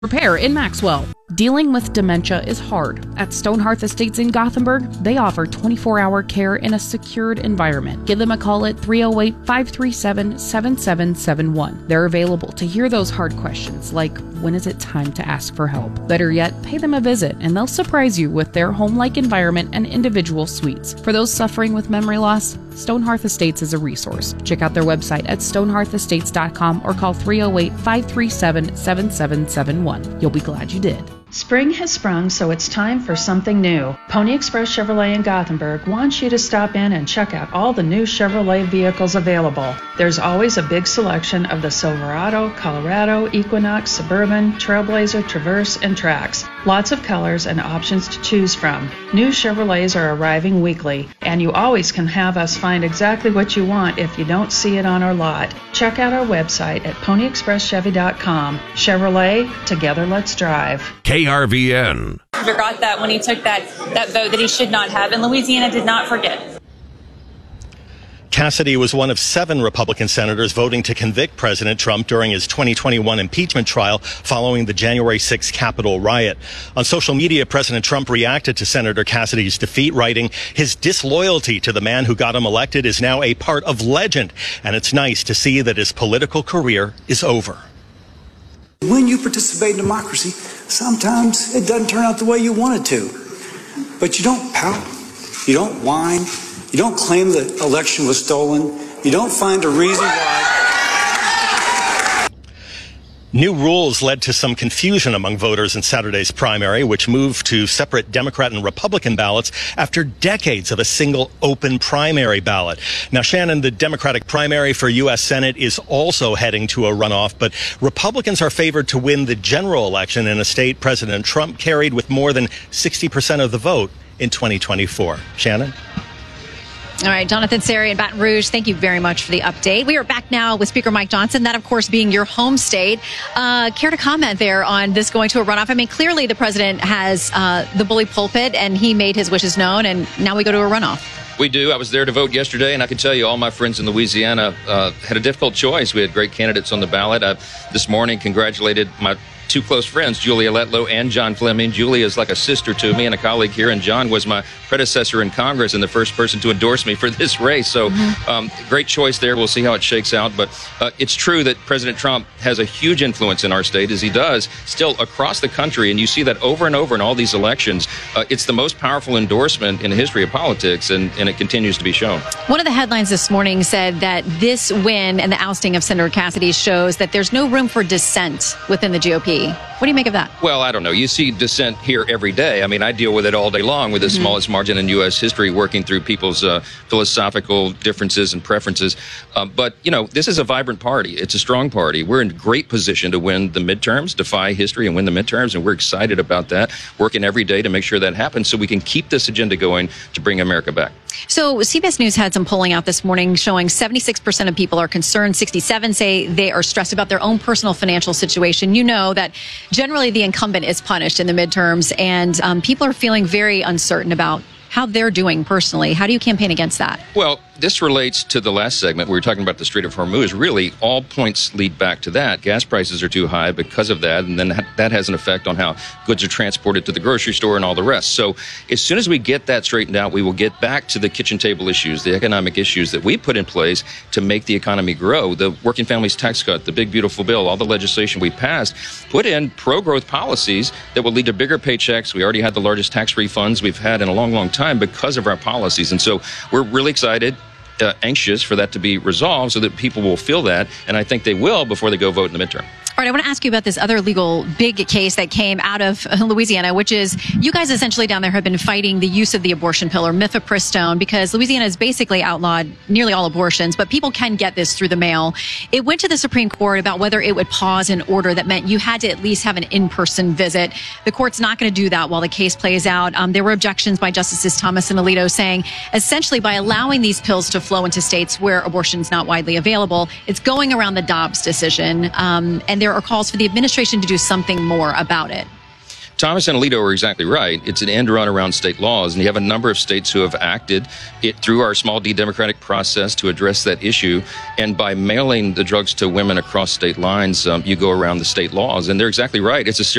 Repair in Maxwell. Dealing with dementia is hard. At Stonehearth Estates in Gothenburg, they offer 24-hour care in a secured environment. Give them a call at 308-537-7771. They're available to hear those hard questions like, when is it time to ask for help? Better yet, pay them a visit and they'll surprise you with their home-like environment and individual suites. For those suffering with memory loss, Stonehearth Estates is a resource. Check out their website at stonehearthestates.com or call 308-537-7771. You'll be glad you did. Spring has sprung, so it's time for something new. Pony Express Chevrolet in Gothenburg wants you to stop in and check out all the new Chevrolet vehicles available. There's always a big selection of the Silverado, Colorado, Equinox, Suburban, Trailblazer, Traverse, and Trax. Lots of colors and options to choose from. New Chevrolets are arriving weekly, and you always can have us find exactly what you want if you don't see it on our lot. Check out our website at ponyexpresschevy.com. Chevrolet, together let's drive. KRVN. Forgot that when he took that vote that he should not have, and Louisiana did not forget. Cassidy was one of 7 Republican senators voting to convict President Trump during his 2021 impeachment trial following the January 6th Capitol riot. On social media, President Trump reacted to Senator Cassidy's defeat, writing, "His disloyalty to the man who got him elected is now a part of legend, and it's nice to see that his political career is over." When you participate in democracy, sometimes it doesn't turn out the way you want it to. But you don't pout, you don't whine, you don't claim the election was stolen, you don't find a reason why. New rules led to some confusion among voters in Saturday's primary, which moved to separate Democrat and Republican ballots after decades of a single open primary ballot. Now, Shannon, the Democratic primary for U.S. Senate is also heading to a runoff, but Republicans are favored to win the general election in a state President Trump carried with more than 60% of the vote in 2024. Shannon? All right, Jonathan Seri in Baton Rouge, thank you very much for the update. We are back now with Speaker Mike Johnson, that, of course, being your home state. Care to comment there on this going to a runoff? I mean, clearly the president has the bully pulpit, and he made his wishes known, and now we go to a runoff. We do. I was there to vote yesterday, and I can tell you all my friends in Louisiana had a difficult choice. We had great candidates on the ballot. I, this morning, congratulated my 2 close friends, Julia Letlow and John Fleming. Julia is like a sister to me and a colleague here, and John was my predecessor in Congress and the first person to endorse me for this race. So great choice there. We'll see how it shakes out. But it's true that President Trump has a huge influence in our state, as he does still across the country. And you see that over and over in all these elections. It's the most powerful endorsement in the history of politics, and it continues to be shown. One of the headlines this morning said that this win and the ousting of Senator Cassidy shows that there's no room for dissent within the GOP. What do you make of that? Well, I don't know. You see dissent here every day. I mean, I deal with it all day long with the smallest margin in U.S. history, working through people's philosophical differences and preferences. But, you know, this is a vibrant party. It's a strong party. We're in great position to win the midterms, defy history and win the midterms, and we're excited about that, working every day to make sure that happens so we can keep this agenda going to bring America back. So CBS News had some polling out this morning showing 76% of people are concerned. 67 say they are stressed about their own personal financial situation. You know that generally the incumbent is punished in the midterms, and people are feeling very uncertain about how they're doing personally. How do you campaign against that? Well, this relates to the last segment. We were talking about the Strait of Hormuz. Really, all points lead back to that. Gas prices are too high because of that, and then that has an effect on how goods are transported to the grocery store and all the rest. So as soon as we get that straightened out, we will get back to the kitchen table issues, the economic issues that we put in place to make the economy grow. The Working Families Tax Cut, the big, beautiful bill, all the legislation we passed, put in pro-growth policies that will lead to bigger paychecks. We already had the largest tax refunds we've had in a long, long time because of our policies. And so we're really excited, anxious for that to be resolved so that people will feel that, and I think they will before they go vote in the midterm. All right, I want to ask you about this other legal big case that came out of Louisiana, which is you guys essentially down there have been fighting the use of the abortion pill or mifepristone because Louisiana has basically outlawed nearly all abortions, but people can get this through the mail. It went to the Supreme Court about whether it would pause an order that meant you had to at least have an in-person visit. The court's not going to do that while the case plays out. There were objections by Justices Thomas and Alito saying essentially by allowing these pills to flow into states where abortion is not widely available, it's going around the Dobbs decision, and there are calls for the administration to do something more about it. Thomas and Alito are exactly right. It's an end run around state laws, and you have a number of states who have acted it through our small d democratic process to address that issue. And by mailing the drugs to women across state lines, you go around the state laws. And they're exactly right. It's a